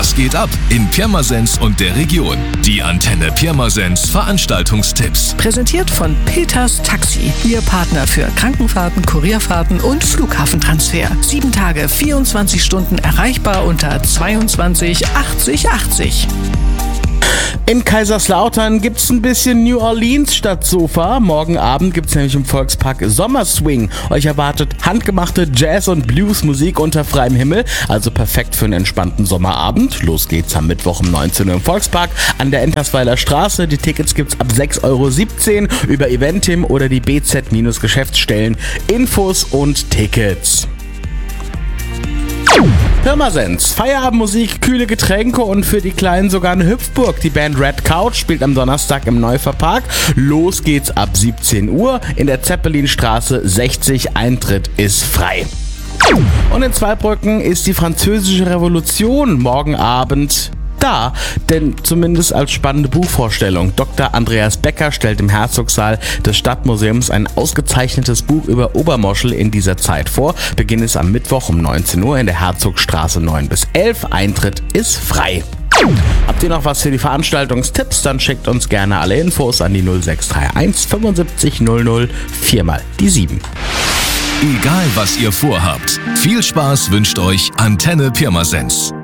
Was geht ab in Pirmasens und der Region? Die Antenne Pirmasens Veranstaltungstipps. Präsentiert von Peters Taxi. Ihr Partner für Krankenfahrten, Kurierfahrten und Flughafentransfer. 7 Tage, 24 Stunden erreichbar unter 22 80 80. In Kaiserslautern gibt's ein bisschen New Orleans statt Sofa. Morgen Abend gibt's nämlich im Volkspark Sommerswing. Euch erwartet handgemachte Jazz- und Bluesmusik unter freiem Himmel, also perfekt für einen entspannten Sommerabend. Los geht's am Mittwoch um 19 Uhr im Volkspark an der Entersweiler Straße. Die Tickets gibt's ab 6,17 € über Eventim oder die BZ-Geschäftsstellen. Infos und Tickets. Pirmasens, Feierabendmusik, kühle Getränke und für die Kleinen sogar eine Hüpfburg. Die Band Red Couch spielt am Donnerstag im Neuferpark. Los geht's ab 17 Uhr in der Zeppelinstraße 60. Eintritt ist frei. Und in Zweibrücken ist die Französische Revolution morgen Abend da, denn zumindest als spannende Buchvorstellung. Dr. Andreas Becker stellt im Herzogssaal des Stadtmuseums ein ausgezeichnetes Buch über Obermoschel in dieser Zeit vor. Beginn ist am Mittwoch um 19 Uhr in der Herzogstraße 9 bis 11. Eintritt ist frei. Habt ihr noch was für die Veranstaltungstipps? Dann schickt uns gerne alle Infos an die 0631 75 00 4x7. Egal was ihr vorhabt, viel Spaß wünscht euch Antenne Pirmasens.